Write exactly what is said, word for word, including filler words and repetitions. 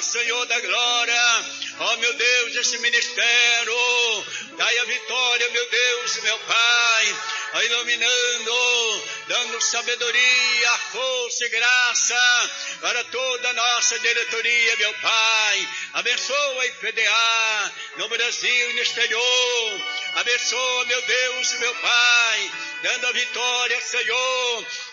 Senhor da glória. Ó meu Deus, esse ministério, dai a vitória, meu Deus, meu Pai, iluminando, dando sabedoria, força e graça para toda a nossa diretoria, meu Pai. Abençoa a I P D A no Brasil e no exterior. Abençoa, meu Deus, meu Pai, dando a vitória, Senhor,